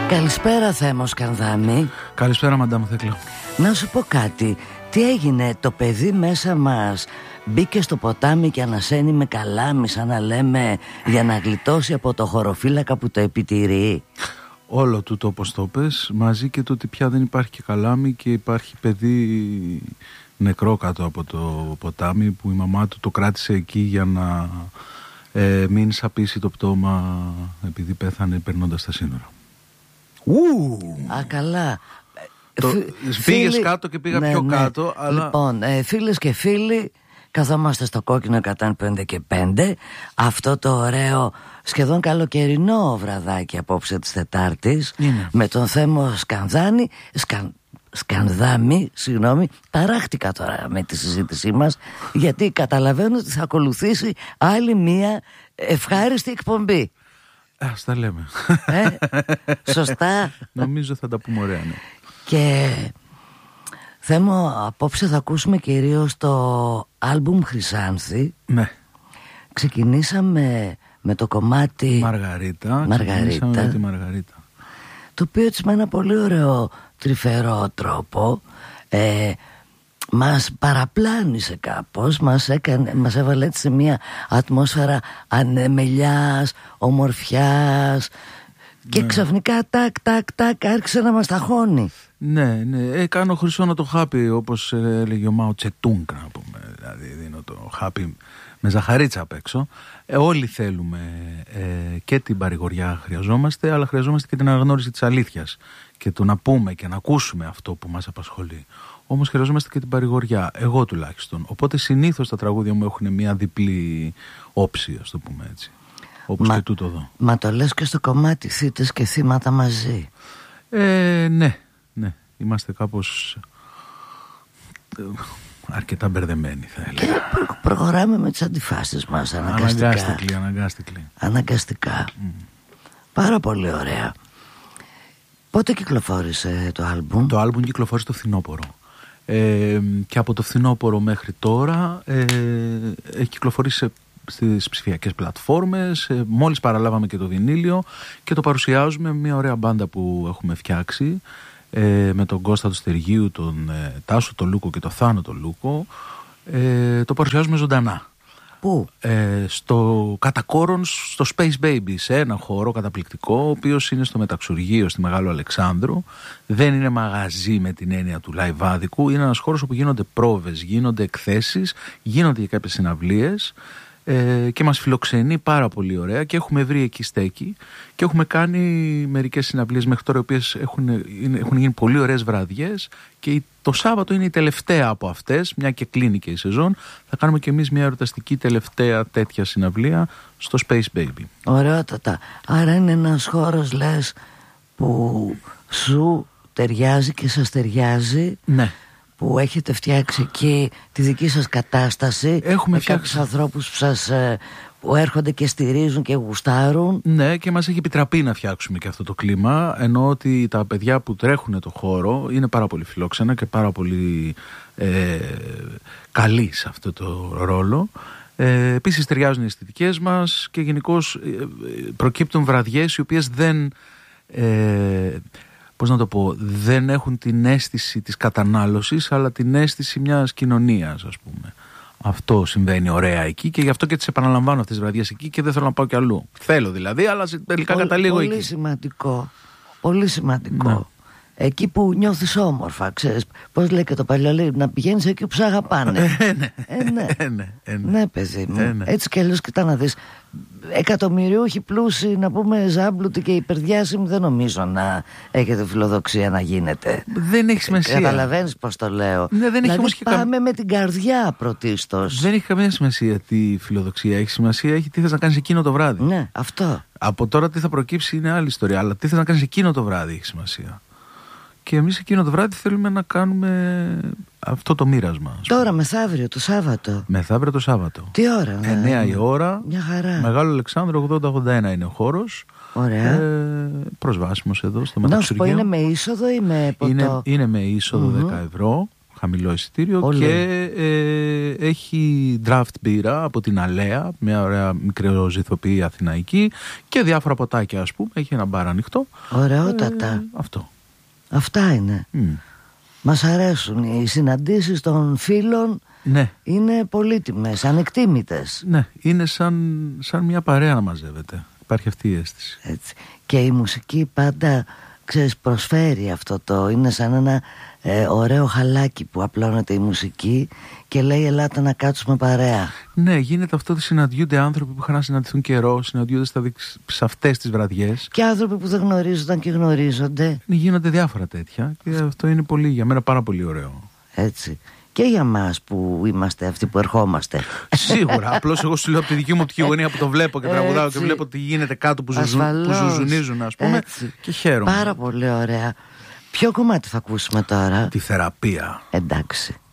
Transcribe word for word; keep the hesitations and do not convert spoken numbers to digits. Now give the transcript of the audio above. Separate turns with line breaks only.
Καλησπέρα Θέμος Κανδάμη.
Καλησπέρα Μαντάμ Θέκλα.
Να σου πω κάτι. Τι έγινε, το παιδί μέσα μας μπήκε στο ποτάμι και ανασένει με καλάμι, σαν να λέμε, για να γλιτώσει από το χωροφύλακα που το επιτηρεί?
Όλο τούτο όπως το πες, μαζί και το ότι πια δεν υπάρχει και καλάμι και υπάρχει παιδί νεκρό κάτω από το ποτάμι, που η μαμά του το κράτησε εκεί για να ε, μην σαπίσει το πτώμα επειδή πέθανε περνώντας τα σύνορα. Ου!
Α, καλά.
Πήγες κάτω και πήγα
ναι,
πιο
ναι.
κάτω, αλλά...
Λοιπόν, ε, φίλες και φίλοι, καθόμαστε στο κόκκινο εκατόν πέντε και πέντε. Αυτό το ωραίο, σχεδόν καλοκαιρινό βραδάκι απόψε της Τετάρτης,
είναι.
Με τον Θέμο Σκανδάνη Σκαν... Σκανδάμη, συγγνώμη. Ταράχτηκα τώρα με τη συζήτησή μας, γιατί καταλαβαίνω ότι θα ακολουθήσει άλλη μία ευχάριστη εκπομπή.
Ας τα λέμε.
ε, Σωστά.
Νομίζω θα τα πούμε ωραία, ναι.
Και Θέμο, απόψε θα ακούσουμε κυρίως το άλμπουμ Χρυσάνθη.
Ναι.
Ξεκινήσαμε με το κομμάτι
Μαργαρίτα.
Μαργαρίτα.
Με τη Μαργαρίτα.
Το οποίο έτσι με ένα πολύ ωραίο τρυφερό τρόπο ε, μας παραπλάνησε κάπως, μας, έκανε, μας έβαλε έτσι σε μια ατμόσφαιρα ανεμελιάς, ομορφιάς, και ναι. Ξαφνικά τάκ τάκ τάκ άρχισε να μας ταχώνει.
Ναι, ναι, ε, κάνω χρυσό το χάπι, όπως έλεγε ο Μάο Τσετούγκ, να πούμε. Δηλαδή δίνω το χάπι με ζαχαρίτσα απ' έξω. ε, Όλοι θέλουμε ε, και την παρηγοριά χρειαζόμαστε, αλλά χρειαζόμαστε και την αναγνώριση της αλήθειας και το να πούμε και να ακούσουμε αυτό που μας απασχολεί. Όμως χρειαζόμαστε και την παρηγοριά, εγώ τουλάχιστον. Οπότε συνήθως τα τραγούδια μου έχουν μια διπλή όψη, ας το πούμε έτσι. Όπως μα, και τούτο εδώ.
Μα το λες και στο κομμάτι θύτες και θύματα μαζί.
ε, Ναι, ναι, είμαστε κάπως αρκετά μπερδεμένοι, θα έλεγα.
Προ, προχωράμε με τις αντιφάσεις μας αναγκαστικά.
Αναγκάστηκλοι, αναγκάστηκλοι.
Αναγκαστικά. Mm. Πάρα πολύ ωραία. Πότε κυκλοφόρησε το άλμπουμ?
Το άλμπουμ κυκλοφόρησε το φθινόπωρο. Ε, και από το φθινόπωρο μέχρι τώρα ε, έχει κυκλοφορήσει στις ψηφιακές πλατφόρμες. ε, Μόλις παραλάβαμε και το βινίλιο και το παρουσιάζουμε με μια ωραία μπάντα που έχουμε φτιάξει, ε, με τον Κώστα του Στεργίου, τον ε, Τάσο τον Λούκο και τον Θάνο τον Λούκο. ε, Το παρουσιάζουμε ζωντανά.
Πού?
Ε, στο Κατακόρον, στο Space Baby, σε ένα χώρο καταπληκτικό, ο οποίος είναι στο Μεταξουργείο στη Μεγάλου Αλεξάνδρου. Δεν είναι μαγαζί με την έννοια του λαϊβάδικου. Είναι ένας χώρος όπου γίνονται πρόβες, γίνονται εκθέσεις, γίνονται και κάποιες συναυλίες, ε, και μας φιλοξενεί πάρα πολύ ωραία και έχουμε βρει εκεί στέκει και έχουμε κάνει μερικές συναυλίες μέχρι τώρα, οι οποίες έχουν, έχουν γίνει πολύ ωραίες βραδιές, και το Σάββατο είναι η τελευταία από αυτές, μια και κλείνει και η σεζόν. Θα κάνουμε και εμείς μια εορταστική τελευταία τέτοια συναυλία στο Space Baby.
Ωραιότατα. Άρα είναι ένας χώρος, λες, που σου ταιριάζει και σας ταιριάζει.
Ναι.
Που έχετε φτιάξει εκεί τη δική σας κατάσταση.
Έχουμε
με
φτιάξει
κάποιους ανθρώπους που σας που έρχονται και στηρίζουν και γουστάρουν.
Ναι, και μας έχει επιτραπεί να φτιάξουμε και αυτό το κλίμα, ενώ ότι τα παιδιά που τρέχουν το χώρο είναι πάρα πολύ φιλόξενα και πάρα πολύ ε, καλοί σε αυτό το ρόλο. Ε, επίσης ταιριάζουν οι αισθητικές μας και γενικώς ε, προκύπτουν βραδιές οι οποίες δεν... Ε, πώς να το πω, δεν έχουν την αίσθηση της κατανάλωσης, αλλά την αίσθηση μιας κοινωνίας, ας πούμε. Αυτό συμβαίνει ωραία εκεί και γι' αυτό και τις επαναλαμβάνω αυτές τις βραδιές εκεί και δεν θέλω να πάω κι αλλού. Θέλω δηλαδή, αλλά τελικά
Πολύ,
καταλήγω
πολύ
εκεί.
Πολύ σημαντικό. Πολύ σημαντικό.
Ναι.
Εκεί που νιώθεις όμορφα, ξέρεις. Πώς λέει και το παλιό, λέει, να πηγαίνεις εκεί που σ' αγαπάνε.
Ε, ναι.
Ε, ναι.
Ε, ναι, ε, ναι.
Ναι, παιδί μου.
Ε, ναι.
Έτσι κι αλλιώς, κοιτά να δεις. Εκατομμυριούχοι πλούσιοι, να πούμε, ζάμπλουτοι και υπερδιάσημοι, δεν νομίζω να έχετε φιλοδοξία να γίνετε.
Δεν έχει σημασία.
Καταλαβαίνεις πώς το λέω.
Ναι, δεν
δηλαδή
έχει
πάμε
κα...
με την καρδιά πρωτίστως.
Δεν έχει καμία σημασία τι φιλοδοξία έχει. Σημασία έχει τι θες να κάνεις εκείνο το βράδυ.
Ναι, αυτό.
Από τώρα τι θα προκύψει είναι άλλη ιστορία. Αλλά τι θες να κάνεις εκείνο το βράδυ έχει σημασία. Και εμείς εκείνο το βράδυ θέλουμε να κάνουμε αυτό το μοίρασμα.
Τώρα μεθαύριο το Σάββατο.
Μεθαύριο το Σάββατο.
Τι ώρα?
εννιά η ώρα.
Μια χαρά.
Μεγάλο Αλεξάνδρου ογδόντα ογδόντα ένα είναι ο χώρος.
Ωραία.
Ε, προσβάσιμος εδώ στο
Να σου πω,
Μεταξουργείο.
είναι με είσοδο ή με ποτό?
Είναι, είναι με είσοδο mm-hmm. δέκα ευρώ. χαμηλό εισιτήριο.
Ολέ.
Και ε, έχει draft μπύρα από την Αλέα, μια ωραία μικροζυθοποιή αθηναϊκή, και διάφορα ποτάκια, ας πούμε. Έχει ένα μπαρ ανοιχτό.
Ωραιότατα.
Ε, αυτό.
Αυτά είναι. Mm. Μας αρέσουν οι συναντήσεις των φίλων.
Ναι.
Είναι πολύτιμες, ανεκτήμητες.
Ναι, είναι σαν, σαν μια παρέα να μαζεύεται. Υπάρχει αυτή η αίσθηση.
Έτσι. Και η μουσική πάντα, ξέρεις, προσφέρει αυτό το. Είναι σαν ένα ε, ωραίο χαλάκι που απλώνεται η μουσική και λέει ελάτε να κάτσουμε παρέα.
Ναι, γίνεται αυτό ότι συναντιούνται άνθρωποι που είχαν να συναντηθούν καιρό, συναντιούνται στα, σε αυτές τις βραδιές.
Και άνθρωποι που δεν γνωρίζονταν και γνωρίζονται.
Γίνονται διάφορα τέτοια και αυτό είναι πολύ, για μένα πάρα πολύ ωραίο.
Έτσι. Και για μας που είμαστε αυτοί που ερχόμαστε.
Σίγουρα. Απλώς εγώ σου λέω από τη δική μου οπτική γωνία που το βλέπω και τραγουδάω και βλέπω τι γίνεται κάτω που, ζουζουν, που ζουζουνίζουν, ας πούμε. Έτσι. Και χαίρομαι.
Πάρα πολύ ωραία. Ποιο κομμάτι θα ακούσουμε τώρα?
Τη θεραπεία.
Εντάξει.